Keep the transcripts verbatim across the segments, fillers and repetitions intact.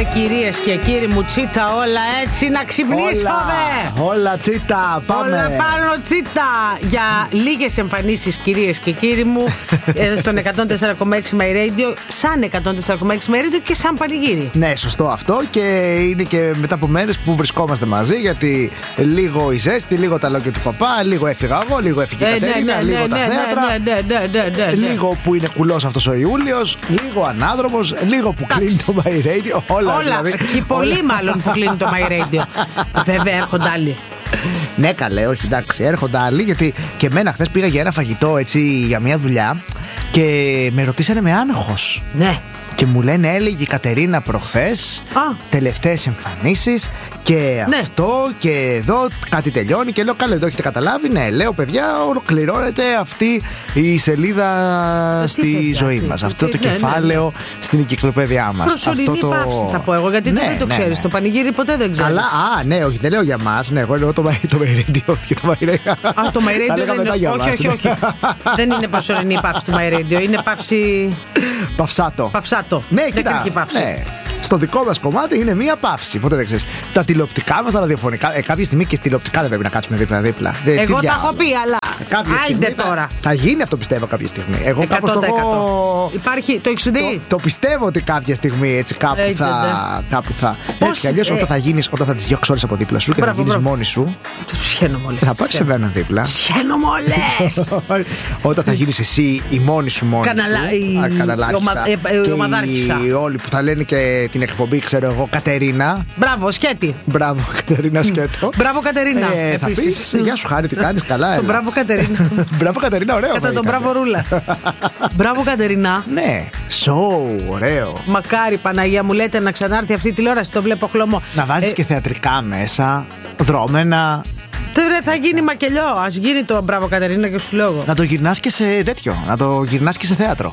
κυρίες και κύριοι μου, τσίτα όλα έτσι να ξυπνήσουμε. Όλα, όλα τσίτα, πάμε. Όλα πάνω τσίτα. Για λίγες εμφανίσεις κυρίες και κύριοι μου στον εκατόν τέσσερα κόμμα έξι My Radio, σαν εκατόν τέσσερα κόμμα έξι My Radio και σαν πανηγύρι. Ναι, σωστό αυτό, και είναι και μετά από μέρες που βρισκόμαστε μαζί, γιατί λίγο η ζέστη, λίγο τα λόγια του παπά, λίγο έφυγα εγώ, λίγο έφυγε η Ε, ναι, Κατερίνα, ναι, λίγο ναι, τα ναι, θέατρα, ναι, ναι, ναι, ναι, ναι, ναι. λίγο που είναι κουλός αυτός ο Ιούλιος, λίγο ανάδρομος, λίγο που κλείνει το My Radio. Όλα, Όλα, δηλαδή, και πολύ μάλλον που κλείνει το My Radio. Βέβαια έρχονται άλλοι. Ναι, καλέ, όχι, εντάξει, έρχονται άλλοι, γιατί και εμένα χθες πήγα για ένα φαγητό, έτσι, για μια δουλειά, και με ρωτήσανε με άγχος. Ναι. Και μου λένε, έλεγε η Κατερίνα προχθές, τελευταίες εμφανίσεις και Ναι. αυτό και εδώ κάτι τελειώνει. Και λέω, καλά, εδώ έχετε καταλάβει. Ναι, λέω, παιδιά, ολοκληρώνεται αυτή η σελίδα Ε, στη παιδιά, ζωή τι, μας. τι, Αυτό τι, το ναι, κεφάλαιο ναι, ναι. στην εγκυκλοπαίδειά μας. Προσωρινή Αυτό το... παύση θα πω εγώ, γιατί ναι, δεν το ναι, ξέρεις. ναι. Το πανηγύρι ποτέ δεν ξέρεις. Καλά, α, ναι, όχι, δεν λέω για μας. Ναι, εγώ λέω το My το My Radio. Και το My Radio. Α, το My Τα Radio λέγαμε δεν μετά είναι. για Όχι, μας. όχι, όχι. Δεν είναι προσωρινή η παύση του My Radio. Είναι παύση. Παυσάτο. Παυσάτο. Ναι, Δεν κοίτα. κρυκή παύση. Ναι. Στο δικό μας κομμάτι είναι μία παύση. Ποτέ δεν ξέρεις. Τα τηλεοπτικά μας, τα ραδιοφωνικά. Ε, κάποια στιγμή και τηλεοπτικά δεν πρέπει να κάτσουμε δίπλα-δίπλα. Ε, Εγώ τι τα έχω διάλογο. πει, αλλά. Κάποια στιγμή Άιντε θα- τώρα. Θα γίνει αυτό, πιστεύω, κάποια στιγμή. Εγώ κάπως το εκατό τοις εκατό. έχω. Υπάρχει, το έχεις δει. Το, το πιστεύω ότι κάποια στιγμή έτσι κάπου Έτσι, θα. ναι. Κάπου θα. Πώς, Έτσι κι αλλιώς, ε, όταν θα γίνεις, όταν θα τις διώξεις όλες από δίπλα σου και θα Μπράβο, γίνεις μπράβο. μόνη σου, Σχένομαι όλες. θα πάρεις εμένα δίπλα. Σχένομαι όλες. Όταν θα γίνεις εσύ η μόνη σου μόνη Καναλά- σου. η- Α, καναλάρχησα. η ομα- ε, ε, η Και ομαδάρχησα. οι όλοι που θα λένε και την εκπομπή, ξέρω εγώ, Κατερίνα. Μπράβο, σκέτη. Μπράβο, Κατερίνα, σκέτο. Μπράβο, Κατερίνα. Ε, θα Επίσης. πεις, γεια σου Χάρη, τι κάνεις, καλά, έλα. Το μπράβο, Κατερίνα. Μπράβο, Κατερίνα, ωραίο. Κατά θα τον ήταν. μπράβο ρούλα. Μπράβο, Κατερίνα. Ναι, σοου, ωραίο. Μακάρι, Παναγία μου, λέτε να ξανάρθει αυτή η τηλεόραση. Το βλέπω χλωμό. Να βάζεις Ε, και θεατρικά μέσα, δρόμενα. Τώρα θα γίνει μακελιό. Ας γίνει το μπράβο, Κατερίνα, και σου λέω. Να το γυρνάς και σε τέτοιο, να το γυρνάς και σε θέατρο.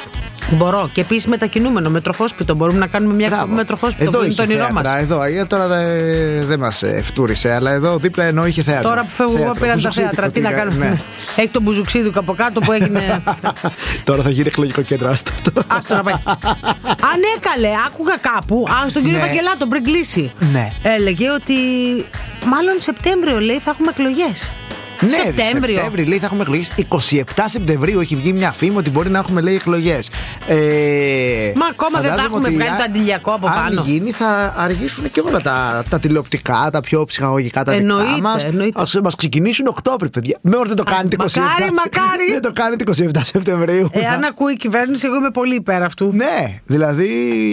Μπορώ. Και επίσης μετακινούμενο, με τροχόσπιτο. Μπορούμε να κάνουμε μια εκπομπή με τροχόσπιτο που Εδώ είναι είχε το όνειρό μας. θέατρα, εδώ, ε, τώρα δεν δε μας ε, φτούρισε, αλλά εδώ δίπλα ενώ είχε θέατρο. Τώρα που φεύγω εγώ Θέατρο, πήραν τα Μπουζουξίδικο, θέατρα. Τι να τι κάνουμε. ναι. Έχει τον Μπουζουξίδικο από κάτω που έγινε. Τώρα θα γίνει εκλογικό κέντρο, άστο αυτό. Άστο να πάει. Α, ναι, καλέ, άκουγα κάπου. Α, στον κύριο Ναι. Βαγγελάτο πριν κλείσει. Ναι. Έλεγε ότι μάλλον Σεπτέμβριο, λέει, θα έχουμε εκλογές. Ναι, Σεπτέμβριο. Σεπτέμβριο, λέει, θα έχουμε εκλογές. εικοστή εβδόμη Σεπτεμβρίου έχει βγει μια φήμη ότι μπορεί να έχουμε, λέει, εκλογές. Ε, Μα ακόμα δεν θα φαντάζομαι έχουμε ότι βγάλει αν- το αντιλιακό από πάνω. Αν γίνει, θα αργήσουν και όλα τα, τα τηλεοπτικά, τα πιο ψυχαγωγικά, τα Εννοείται, δικά μας. εννοείται. Ας μας ξεκινήσουν Οκτώβρη, παιδιά. Με δεν το κάνετε εικοστή εβδόμη. μακάρι, μακάρι. Δεν το κάνετε εικοστή εβδόμη Σεπτεμβρίου. Εάν ακούει η κυβέρνηση, εγώ είμαι πολύ υπέρ αυτού. Ναι, δηλαδή.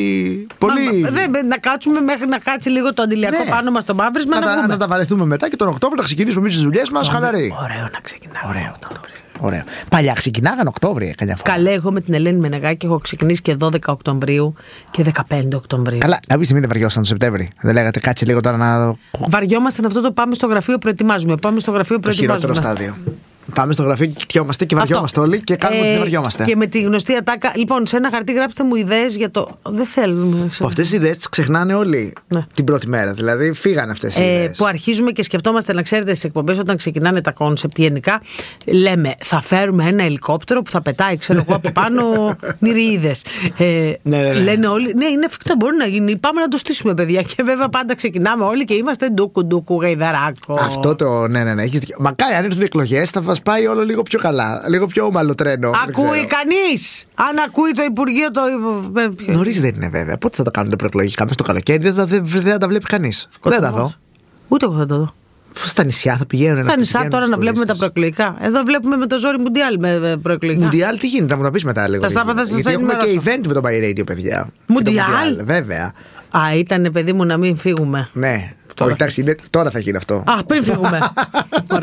Πολύ. Μα, δεν, να κάτσουμε μέχρι να κάτσει λίγο το αντιλιακό Ναι. πάνω μας το μαύρισμα να, να, τα, βγούμε. να τα βαρεθούμε μετά και τον Οκτώβριο να ξεκινήσουμε εμείς τις δουλειές μας χαλαροί. Ωραίο να ξεκινάμε. Ωραίο. Ωραίο. Παλιά ξεκινάγαν Οκτώβριο καμιά φορά. Καλέ, εγώ με την Ελένη Μενεγάκη έχω ξεκινήσει και δώδεκα Οκτωβρίου και δεκαπέντε Οκτωβρίου. Καλά, κάποια στιγμή δεν βαριώσαν το Σεπτέμβρη. Δεν λέγατε κάτσε λίγο τώρα να. Βαριόμαστε αυτό το πάμε στο γραφείο, προετοιμάζουμε. Πάμε στο γραφείο, Το χειρότερο προετοιμάζουμε. στάδιο. Πάμε στο γραφείο, κοιτιόμαστε και βαριόμαστε Αυτό. όλοι και κάνουμε ότι δεν βαριόμαστε. Και με τη γνωστή ατάκα. Λοιπόν, σε ένα χαρτί γράψτε μου ιδέες για το. Δεν θέλουμε. Που αυτές οι ιδέες τις ξεχνάνε όλοι Ναι. την πρώτη μέρα. Δηλαδή φύγανε αυτές οι Ε, ιδέες. που αρχίζουμε και σκεφτόμαστε, να ξέρετε, στις εκπομπές όταν ξεκινάνε τα κόνσεπτ γενικά, λέμε θα φέρουμε ένα ελικόπτερο που θα πετάει, ξέρω εγώ, από πάνω μυριίδες. Ε, Ναι, ναι, ναι. Λένε όλοι, ναι, είναι εφικτό, μπορεί να γίνει. Πάμε να το στήσουμε, παιδιά. Και βέβαια πάντα ξεκινάμε όλοι και είμαστε ντούκου ντούκου γαϊδαράκο. Αυτό το. Ναι, ναι, ναι. Έχεις δίκιο. Μακάρι αν έρθουν οι εκλογές θα μας πάει όλο λίγο πιο καλά. Λίγο πιο όμαλο τρένο. δεν Ακούει ξέρω. κανείς! Αν ακούει το Υπουργείο το. Νωρίς δεν είναι βέβαια. Πότε θα τα κάνουν προεκλογικά μέσα στο καλοκαίρι, δεν θα, δεν, δεν θα τα βλέπει κανείς. Δεν θα δω. Ούτε εγώ θα το δω. Στα νησιά θα πηγαίνουν. Στα νησιά τώρα να βλέπουμε τα προεκλογικά. Εδώ βλέπουμε με το ζόρι Μουντιάλ με προεκλογικά. Μουντιάλ τι γίνεται, θα μου τα πει μετά λίγο. Τα στάπα θα σας Γιατί έχουμε ενημερώσω. και event με το My Radio, παιδιά. Μουντιάλ? Και το Βέβαια. Α, ήταν παιδί μου να μην φύγουμε. Ναι. Τώρα. Εντάξει, είναι- τώρα θα γίνει αυτό. Α, πριν φύγουμε.